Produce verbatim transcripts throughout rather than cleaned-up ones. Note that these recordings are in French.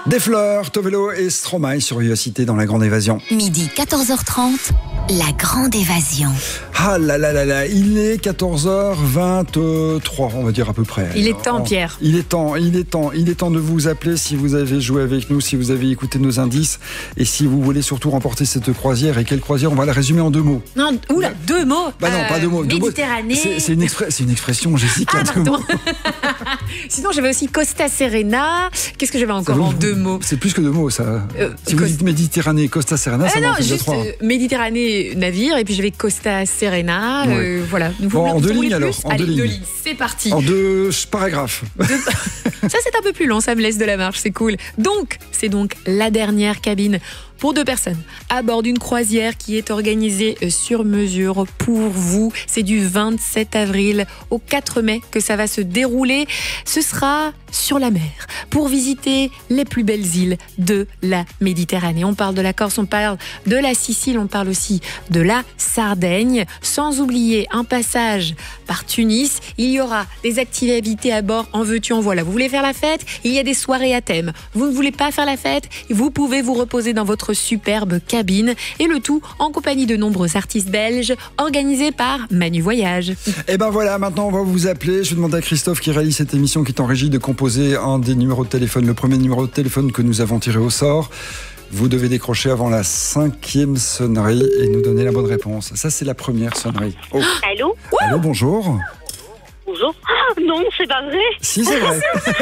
Des fleurs, Tovelo et Stromae sur Vivacité dans la Grande Évasion. Midi quatorze heures trente, la Grande Évasion. Ah là là là là, il est quatorze heures vingt-trois, on va dire à peu près. Il est temps, Pierre. Il est temps, il est temps, il est temps de vous appeler si vous avez joué avec nous, si vous avez écouté nos indices et si vous voulez surtout remporter cette croisière. Et quelle croisière? On va la résumer en deux mots. Non, oula, deux mots. Bah non, euh, pas deux mots. Deux mots. Méditerranée. C'est, c'est, une expre- c'est une expression, Jessica. Ah, pardon. Sinon, j'avais aussi Costa Serena. Qu'est-ce que j'avais encore Ça, en vous, deux mots? C'est plus que deux mots, ça. Euh, si Cost- vous dites Méditerranée, Costa Serena, ça Ah va non, en faire déjà juste trois. euh, Méditerranée, navire, et puis j'avais Costa Serena. Ouais. euh, voilà. Vous Bon, voulez- en vous deux voulez lignes, plus alors, en Allez, deux deux lignes. lignes. C'est parti. En deux paragraphes. Deux- Ça, c'est un peu plus long, ça me laisse de la marge, c'est cool. Donc, c'est donc la dernière cabine pour deux personnes à bord d'une croisière qui est organisée sur mesure pour vous. C'est du vingt-sept avril au quatre mai que ça va se dérouler. Ce sera sur la mer pour visiter les plus belles îles de la Méditerranée. On parle de la Corse, on parle de la Sicile, on parle aussi de la Sardaigne, sans oublier un passage par Tunis. Il y aura des activités à bord, en veux-tu, en voilà. Vous voulez faire la fête? Il y a des soirées à thème. Vous ne voulez pas faire la fête? Vous pouvez vous reposer dans votre superbe cabine, et le tout en compagnie de nombreux artistes belges, organisés par Manu Voyage. Et ben voilà, maintenant on va vous appeler. Je vais demander à Christophe qui réalise cette émission, qui est en régie, de composer un des numéros de téléphone, le premier numéro de téléphone que nous avons tiré au sort. Vous devez décrocher avant la cinquième sonnerie et nous donner la bonne réponse. Ça, c'est la première sonnerie. Oh. Allô? Allô, bonjour. Bonjour. Ah, non, c'est pas vrai. Si, c'est vrai. C'est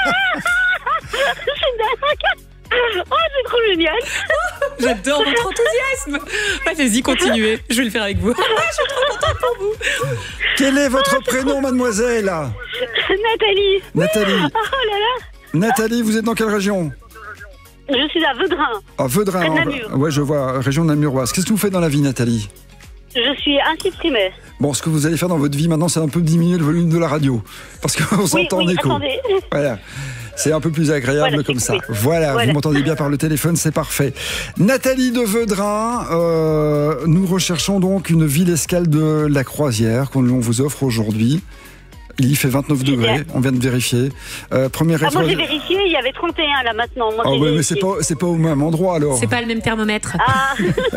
dingue. Oh, c'est trop génial. J'adore votre enthousiasme. Allez-y, continuez. Je vais le faire avec vous. Je suis trop contente pour vous. Quel est votre prénom, mademoiselle? Nathalie. Nathalie. Oh là là. Nathalie, vous êtes dans quelle région? Je suis à Veudrin. À Veudrin. À Namur. Ouais, je vois, région namuroise. Qu'est-ce que vous faites dans la vie, Nathalie? Je suis ainsi primaire. Bon, ce que vous allez faire dans votre vie maintenant, c'est un peu diminuer le volume de la radio. Parce qu'on Oui, s'entend en oui, écho. attendez. Voilà. C'est un peu plus agréable Voilà, comme c'est ça. cool. Voilà, Voilà. vous m'entendez bien par le téléphone, c'est parfait. Nathalie de Veudrin, euh, nous recherchons donc une ville escale de la croisière qu'on l'on vous offre aujourd'hui. Il y fait vingt-neuf degrés, on vient de vérifier. Euh, première Ah, moi j'ai étoile- vérifié, il y avait trente et un là maintenant. Moi, Ah j'ai ouais, mais c'est vérifié. pas, c'est pas au même endroit alors. C'est pas le même thermomètre. Ah,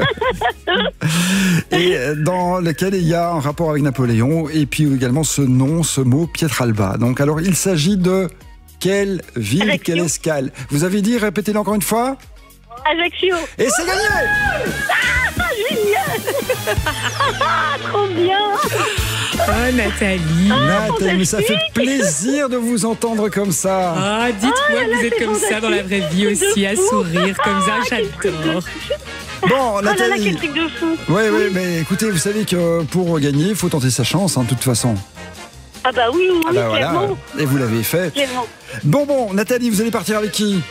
Et dans lequel il y a un rapport avec Napoléon et puis également ce nom, ce mot Pietralba. Donc alors il s'agit de quelle ville, Ajaccio. quelle escale? Vous avez dit, répétez-le encore une fois. Ajaccio. Et c'est gagné! Ah, génial. Ah, trop bien. Oh, Nathalie. Nathalie, mais ça fait plaisir de vous entendre comme ça. Ah, dites-moi que vous êtes c'est comme ça dans la vraie vie aussi, à De fou. sourire comme ça, Ah, quel truc de- j'adore. Bon, Oh là là, Nathalie. quel truc de fou. Oui, oui, mais écoutez, vous savez que pour gagner, il faut tenter sa chance, hein, de toute façon. Ah bah oui, oui, Ah bah voilà, clairement. et vous l'avez fait. Clairement. Bon, bon, Nathalie, vous allez partir avec qui?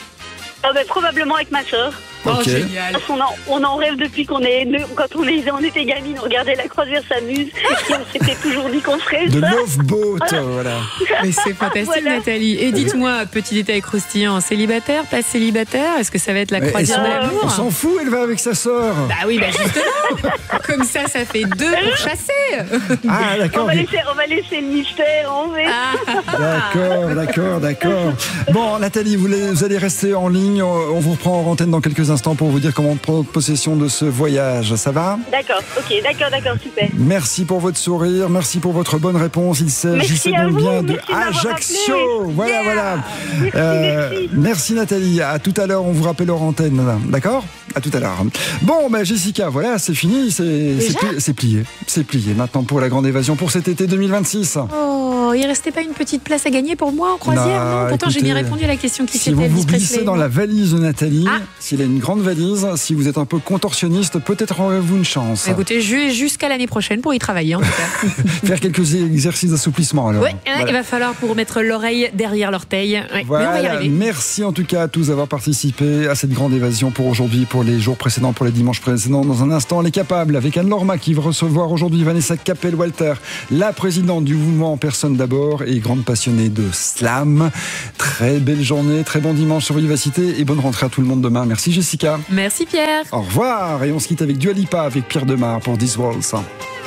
Ah bah, probablement avec ma soeur. Oh, Ok. génial. Parce qu'on en, on en rêve depuis qu'on est, quand on, est, on était gamine, on regardait la croisière s'amuse et on s'était toujours dit qu'on ferait De ça. Love Boat, voilà. Mais c'est fantastique, Voilà. Nathalie. Et dites-moi, petit détail croustillant, célibataire, pas célibataire? Est-ce que ça va être la Mais croisière de est-ce- l'amour? On s'en fout, elle va avec sa sœur. Bah oui, bah justement. Comme ça, ça fait deux pour chasser. Ah, On d'accord. va, laisser, on va laisser le mystère, on verra. Ah. D'accord, d'accord, d'accord. Bon, Nathalie, vous, les- vous allez rester en ligne. On vous reprend en antenne dans quelques instants pour vous dire comment prendre possession de ce voyage. Ça va? D'accord, ok, d'accord, d'accord, super. Merci pour votre sourire, merci pour votre bonne réponse. Il s'agissait Merci à donc vous, bien de merci de m'avoir Ajaccio. rappelé. Voilà, Yeah. voilà. Merci, Euh, merci. merci Nathalie. À tout à l'heure, on vous rappelle hors antenne. D'accord? À tout à l'heure. Bon, ben Jessica, voilà, c'est fini. C'est c'est pli- c'est plié. C'est plié maintenant pour la grande évasion pour cet été deux mille vingt-six. Oh, il restait pas une petite place à gagner pour moi en croisière, Non, non, Pourtant, j'ai bien écoutez, répondu à la question qui Si c'était vous vous Elvis glissez Presley. dans la valise de Nathalie, Ah. s'il a une grande valise, si vous êtes un peu contorsionniste, peut-être aurez-vous une chance. Écoutez, je vais jusqu'à l'année prochaine pour y travailler en tout cas. Faire quelques exercices d'assouplissement alors. Ouais, hein, Voilà. il va falloir pour mettre l'oreille derrière l'orteil. Ouais, mais on va y Voilà, arriver. merci en tout cas à tous d'avoir participé à cette grande évasion pour aujourd'hui, pour les jours précédents, pour les dimanches précédents. Dans un instant, les capables avec Anne Lorma qui va recevoir aujourd'hui Vanessa Capel-Walter, la présidente du mouvement En Personne d'abord et grande passionnée de slam. Très belle journée, très bon dimanche sur Vivacité et bonne rentrée à tout le monde demain. Merci Jessica. Merci Pierre. Au revoir et on se quitte avec Dua Lipa avec Pierre Demar pour This Waltz.